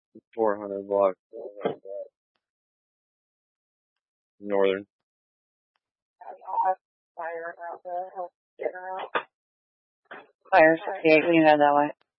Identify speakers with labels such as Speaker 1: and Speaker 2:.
Speaker 1: 400 blocks. Northern.
Speaker 2: Fire 68, we can go that way.